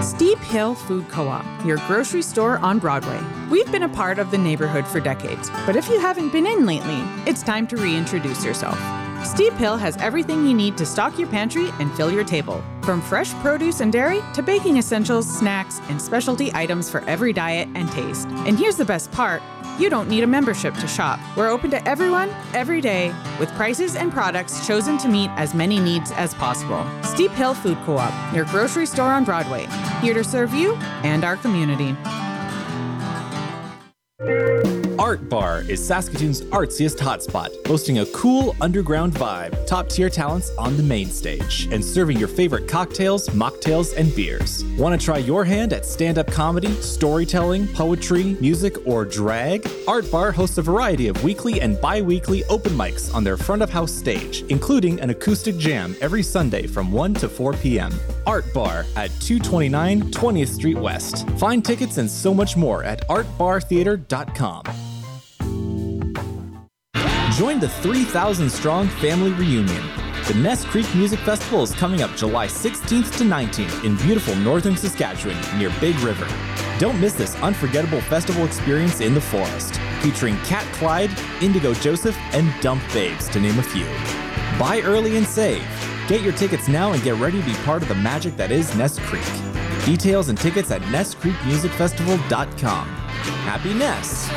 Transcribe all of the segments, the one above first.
Steep Hill Food Co-op, your grocery store on Broadway. We've been a part of the neighborhood for decades, but if you haven't been in lately, it's time to reintroduce yourself. Steep Hill has everything you need to stock your pantry and fill your table. From fresh produce and dairy to baking essentials, snacks, and specialty items for every diet and taste. And here's the best part. You don't need a membership to shop. We're open to everyone, every day, with prices and products chosen to meet as many needs as possible. Steep Hill Food Co-op, your grocery store on Broadway, here to serve you and our community. Art Bar is Saskatoon's artsiest hotspot, boasting a cool underground vibe, top-tier talents on the main stage, and serving your favorite cocktails, mocktails, and beers. Want to try your hand at stand-up comedy, storytelling, poetry, music, or drag? Art Bar hosts a variety of weekly and bi-weekly open mics on their front-of-house stage, including an acoustic jam every Sunday from 1 to 4 p.m. Art Bar at 229 20th Street West. Find tickets and so much more at artbartheater.com. Join the 3,000-strong family reunion. The Ness Creek Music Festival is coming up July 16th to 19th in beautiful northern Saskatchewan near Big River. Don't miss this unforgettable festival experience in the forest, featuring Cat Clyde, Indigo Joseph, and Dump Babes, to name a few. Buy early and save. Get your tickets now and get ready to be part of the magic that is Ness Creek. Details and tickets at NessCreekMusicFestival.com. Happy Ness!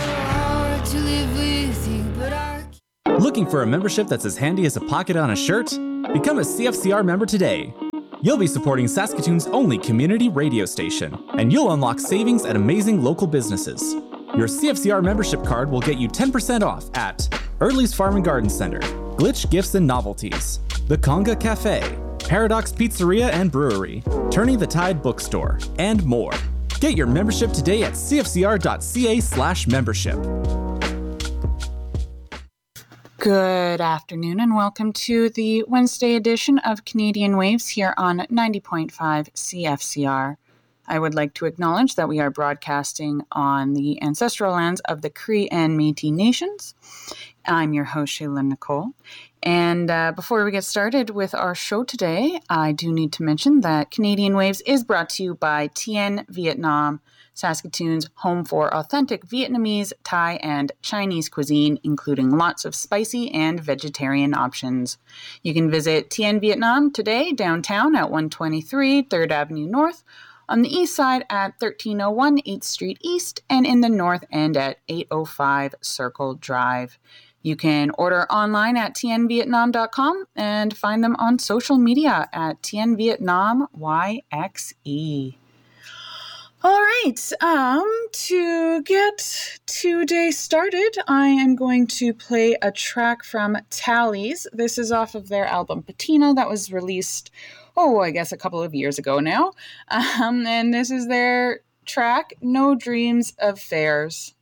Looking for a membership that's as handy as a pocket on a shirt? Become a CFCR member today. You'll be supporting Saskatoon's only community radio station, and you'll unlock savings at amazing local businesses. Your CFCR membership card will get you 10% off at Early's Farm and Garden Center, Glitch Gifts and Novelties, The Conga Cafe, Paradox Pizzeria and Brewery, Turning the Tide Bookstore, and more. Get your membership today at cfcr.ca/membership. Good afternoon and welcome to the Wednesday edition of Canadian Waves here on 90.5 CFCR. I would like to acknowledge that we are broadcasting on the ancestral lands of the Cree and Métis Nations. I'm your host, Shaylin Nicole. And before we get started with our show today, I do need to mention that Canadian Waves is brought to you by Tien Vietnam, Saskatoon's home for authentic Vietnamese, Thai, and Chinese cuisine, including lots of spicy and vegetarian options. You can visit Tien Vietnam today downtown at 123 3rd Avenue North, on the east side at 1301 8th Street East, and in the north end at 805 Circle Drive. You can order online at tienvietnam.com and find them on social media at tienvietnamYXE. All right, to get today started, I am going to play a track from Tallies. This is off of their album Patina that was released, I guess a couple of years ago now. And this is their track, No Dreams of Fairs.